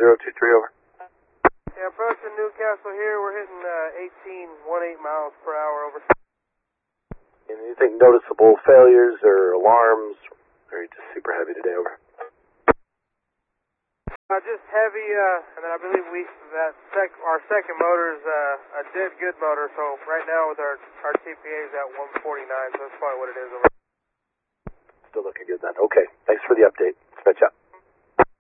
023, over. Yeah, approaching Newcastle here. We're hitting 18 miles per hour, over. Anything noticeable failures or alarms? Or are you just super heavy today, over? Just heavy, and then I believe our second motor is a dead good motor, so right now with our TPA is at 149, so that's probably what it is, over. Still looking good then. Okay, thanks for the update. Switch up.